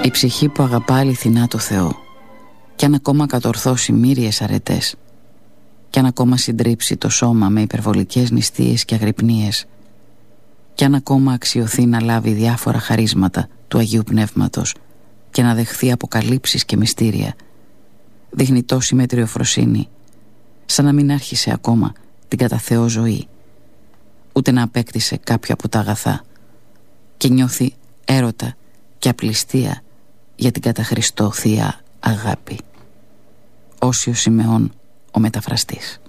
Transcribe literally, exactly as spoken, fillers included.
Η ψυχή που αγαπά αληθινά το Θεό, κι αν ακόμα κατορθώσει μύριες αρετές, κι αν ακόμα συντρίψει το σώμα με υπερβολικές νηστείες και αγρυπνίες, κι αν ακόμα αξιωθεί να λάβει διάφορα χαρίσματα του Αγίου Πνεύματος και να δεχθεί αποκαλύψεις και μυστήρια, δείχνει τόση μετριοφροσύνη, σαν να μην άρχισε ακόμα την κατά Θεό ζωή, ούτε να απέκτησε κάποιο από τα αγαθά, και νιώθει έρωτα και απληστία για την κατά Χριστό θεία αγάπη. Όσιος Σιμεών, ο μεταφραστής.